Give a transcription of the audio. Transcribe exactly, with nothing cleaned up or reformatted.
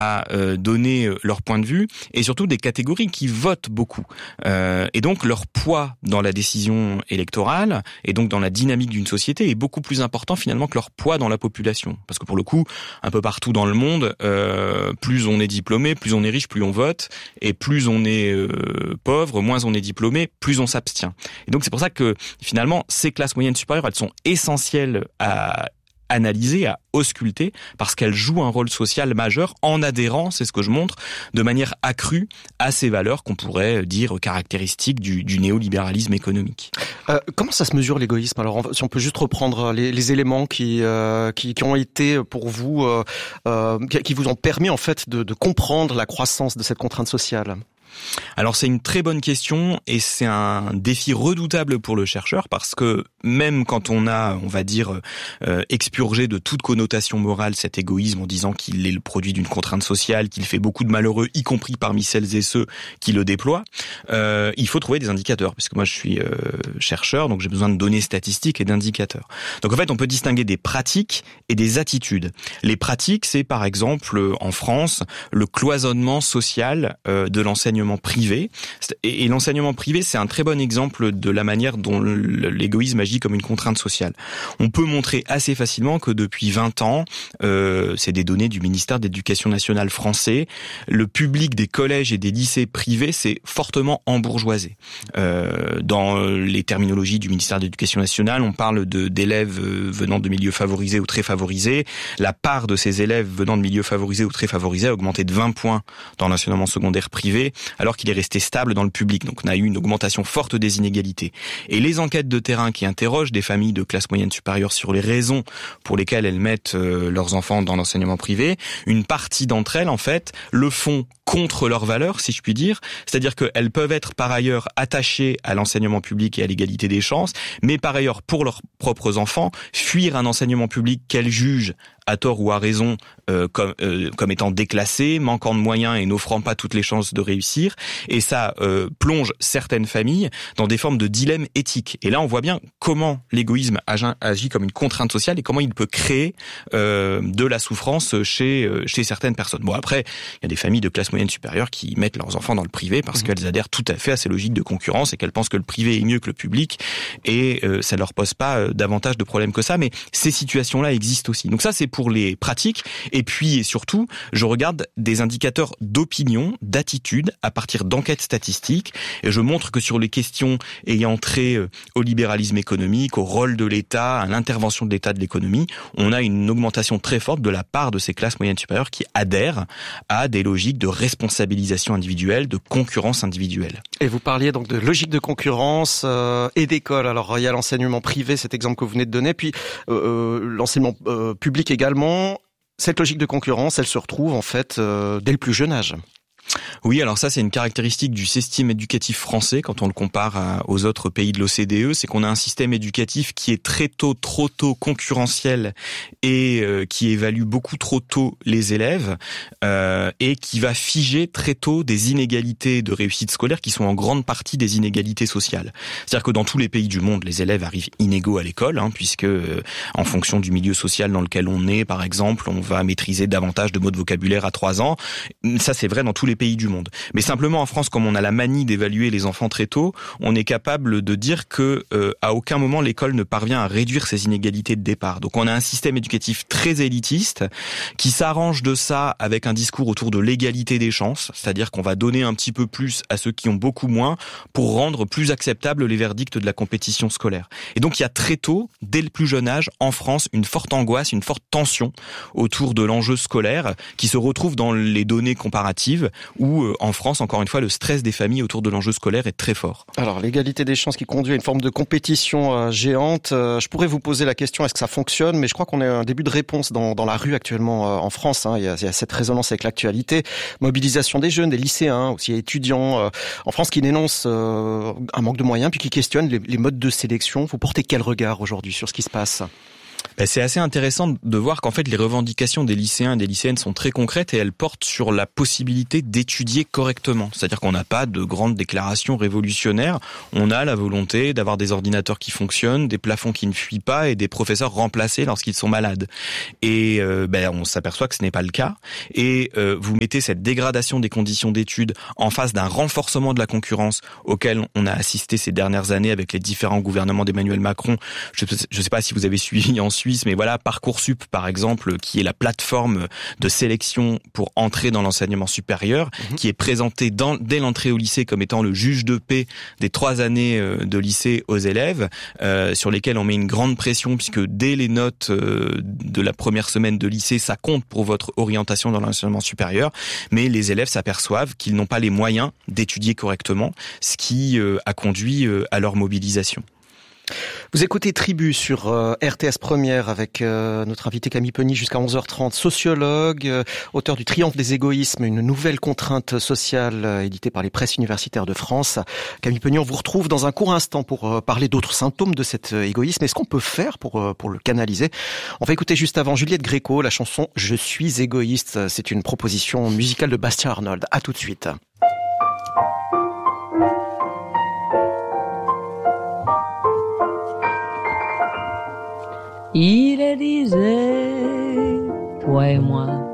à euh, donner leur point de vue, et surtout des catégories qui votent beaucoup. Euh, et donc leur poids dans la décision électorale, et donc dans la dynamique d'une société, est beaucoup plus important finalement que leur poids dans la population. Parce que pour le coup, un peu partout dans le monde, euh, plus on est diplômé, plus on est riche, plus on vote, et plus on est euh, pauvre, moins on est diplômé, plus on s'abstient. Et donc c'est pour ça que finalement, ces classes moyennes supérieures, elles sont essentielles à analyser, à ausculter, parce qu'elles jouent un rôle social majeur en adhérant, c'est ce que je montre, de manière accrue à ces valeurs qu'on pourrait dire caractéristiques du, du néolibéralisme économique. Euh, comment ça se mesure l'égoïsme ? Alors, si on peut juste reprendre les, les éléments qui, euh, qui qui ont été pour vous, euh, euh, qui vous ont permis en fait de, de comprendre la croissance de cette contrainte sociale. Alors c'est une très bonne question et c'est un défi redoutable pour le chercheur parce que même quand on a, on va dire, euh, expurgé de toute connotation morale cet égoïsme en disant qu'il est le produit d'une contrainte sociale, qu'il fait beaucoup de malheureux, y compris parmi celles et ceux qui le déploient, euh, il faut trouver des indicateurs puisque moi je suis euh, chercheur donc j'ai besoin de données statistiques et d'indicateurs. Donc en fait on peut distinguer des pratiques et des attitudes. Les pratiques c'est par exemple en France le cloisonnement social euh, de l'enseignement privé. Et l'enseignement privé, c'est un très bon exemple de la manière dont l'égoïsme agit comme une contrainte sociale. On peut montrer assez facilement que depuis vingt ans, euh, c'est des données du ministère de l'Éducation nationale français, le public des collèges et des lycées privés s'est fortement embourgeoisé. Euh, dans les terminologies du ministère de l'Éducation nationale, on parle de, d'élèves venant de milieux favorisés ou très favorisés. La part de ces élèves venant de milieux favorisés ou très favorisés a augmenté de vingt points dans l'enseignement secondaire privé, alors qu'il est resté stable dans le public. Donc on a eu une augmentation forte des inégalités. Et les enquêtes de terrain qui interrogent des familles de classe moyenne supérieure sur les raisons pour lesquelles elles mettent euh, leurs enfants dans l'enseignement privé, une partie d'entre elles, en fait, le font contre leurs valeurs, si je puis dire. C'est-à-dire qu'elles peuvent être par ailleurs attachées à l'enseignement public et à l'égalité des chances, mais par ailleurs, pour leurs propres enfants, fuir un enseignement public qu'elles jugent à tort ou à raison, euh, comme, euh, comme étant déclassé, manquant de moyens et n'offrant pas toutes les chances de réussir. Et ça euh, plonge certaines familles dans des formes de dilemmes éthiques. Et là, on voit bien comment l'égoïsme agit comme une contrainte sociale et comment il peut créer euh, de la souffrance chez, euh, chez certaines personnes. Bon, après, il y a des familles de classe moyenne supérieure qui mettent leurs enfants dans le privé parce mmh. qu'elles adhèrent tout à fait à ces logiques de concurrence et qu'elles pensent que le privé est mieux que le public et euh, ça leur pose pas euh, davantage de problèmes que ça. Mais ces situations-là existent aussi. Donc ça, c'est pour les pratiques. Et puis, et surtout, je regarde des indicateurs d'opinion, d'attitude, à partir d'enquêtes statistiques. Et je montre que sur les questions ayant trait au libéralisme économique, au rôle de l'État, à l'intervention de l'État de l'économie, on a une augmentation très forte de la part de ces classes moyennes supérieures qui adhèrent à des logiques de responsabilisation individuelle, de concurrence individuelle. Et vous parliez donc de logique de concurrence euh, et d'école. Alors, il y a l'enseignement privé, cet exemple que vous venez de donner, puis euh, l'enseignement euh, public également. Cette logique de concurrence, elle se retrouve en fait euh, dès le plus jeune âge. Oui, alors ça c'est une caractéristique du système éducatif français quand on le compare à, aux autres pays de l'O C D E, c'est qu'on a un système éducatif qui est très tôt, trop tôt concurrentiel et euh, qui évalue beaucoup trop tôt les élèves euh, et qui va figer très tôt des inégalités de réussite scolaire qui sont en grande partie des inégalités sociales. C'est-à-dire que dans tous les pays du monde, les élèves arrivent inégaux à l'école, hein, puisque euh, en fonction du milieu social dans lequel on est, par exemple, on va maîtriser davantage de mots de vocabulaire à trois ans. Ça c'est vrai dans tous les pays du monde. Mais simplement en France, comme on a la manie d'évaluer les enfants très tôt, on est capable de dire que euh, à aucun moment l'école ne parvient à réduire ces inégalités de départ. Donc on a un système éducatif très élitiste qui s'arrange de ça avec un discours autour de l'égalité des chances, c'est-à-dire qu'on va donner un petit peu plus à ceux qui ont beaucoup moins pour rendre plus acceptables les verdicts de la compétition scolaire. Et donc il y a très tôt, dès le plus jeune âge, en France, une forte angoisse, une forte tension autour de l'enjeu scolaire qui se retrouve dans les données comparatives où, euh, en France, encore une fois, le stress des familles autour de l'enjeu scolaire est très fort. Alors, l'égalité des chances qui conduit à une forme de compétition euh, géante. Euh, je pourrais vous poser la question, est-ce que ça fonctionne ? Mais je crois qu'on a un début de réponse dans, dans la rue actuellement euh, en France. Hein. Il y a, il y a cette résonance avec l'actualité. Mobilisation des jeunes, des lycéens, aussi étudiants euh, en France qui dénoncent euh, un manque de moyens, puis qui questionnent les, les modes de sélection. Vous portez quel regard aujourd'hui sur ce qui se passe ? Ben, c'est assez intéressant de voir qu'en fait les revendications des lycéens et des lycéennes sont très concrètes et elles portent sur la possibilité d'étudier correctement. C'est-à-dire qu'on n'a pas de grandes déclarations révolutionnaires, on a la volonté d'avoir des ordinateurs qui fonctionnent, des plafonds qui ne fuient pas et des professeurs remplacés lorsqu'ils sont malades. Et euh, ben, on s'aperçoit que ce n'est pas le cas. Et euh, vous mettez cette dégradation des conditions d'études en face d'un renforcement de la concurrence auquel on a assisté ces dernières années avec les différents gouvernements d'Emmanuel Macron. Je ne sais pas si vous avez suivi en Suisse, mais voilà, Parcoursup, par exemple, qui est la plateforme de sélection pour entrer dans l'enseignement supérieur, mmh. qui est présentée dans, dès l'entrée au lycée comme étant le juge de paix des trois années de lycée aux élèves, euh, sur lesquels on met une grande pression, puisque dès les notes euh, de la première semaine de lycée, ça compte pour votre orientation dans l'enseignement supérieur, mais les élèves s'aperçoivent qu'ils n'ont pas les moyens d'étudier correctement, ce qui euh, a conduit euh, à leur mobilisation. Vous écoutez Tribu sur euh, R T S Première avec euh, notre invité Camille Peny jusqu'à onze heures trente, sociologue, euh, auteur du Triomphe des égoïsmes, une nouvelle contrainte sociale euh, éditée par les presses universitaires de France. Camille Peny, on vous retrouve dans un court instant pour euh, parler d'autres symptômes de cet euh, égoïsme. Est-ce qu'on peut faire pour euh, pour le canaliser? On va écouter juste avant Juliette Gréco, la chanson « Je suis égoïste ». C'est une proposition musicale de Bastien Arnold. À tout de suite. Il disait, toi et moi,